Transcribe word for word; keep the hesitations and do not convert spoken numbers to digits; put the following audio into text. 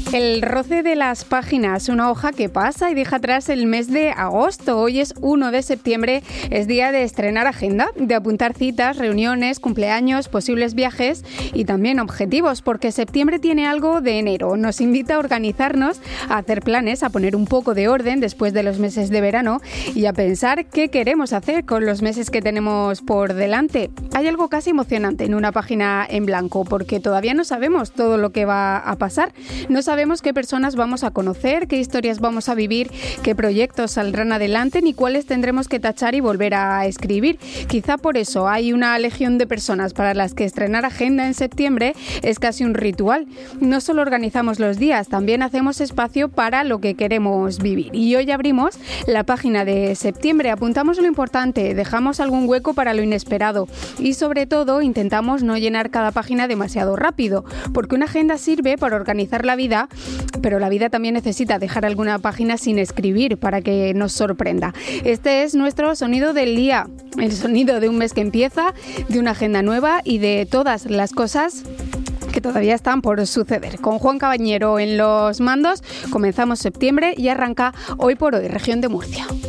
El roce de las páginas, una hoja que pasa y deja atrás el mes de agosto. Hoy es primero de septiembre, es día de estrenar agenda, de apuntar citas, reuniones, cumpleaños, posibles viajes y también objetivos, porque septiembre tiene algo de enero. Nos invita a organizarnos, a hacer planes, a poner un poco de orden después de los meses de verano y a pensar qué queremos hacer con los meses que tenemos por delante. Hay algo casi emocionante en una página en blanco, porque todavía no sabemos todo lo que va a pasar. No sabemos Sabemos qué personas vamos a conocer, qué historias vamos a vivir, qué proyectos saldrán adelante, ni cuáles tendremos que tachar y volver a escribir. Quizá por eso hay una legión de personas para las que estrenar agenda en septiembre es casi un ritual. No solo organizamos los días, también hacemos espacio para lo que queremos vivir. Y hoy abrimos la página de septiembre, apuntamos lo importante, dejamos algún hueco para lo inesperado y sobre todo intentamos no llenar cada página demasiado rápido, porque una agenda sirve para organizar la vida, pero la vida también necesita dejar alguna página sin escribir para que nos sorprenda. Este es nuestro sonido del día, el sonido de un mes que empieza, de una agenda nueva y de todas las cosas que todavía están por suceder. Con Juan Cabañero en los mandos, comenzamos septiembre y arranca Hoy por Hoy, región de Murcia.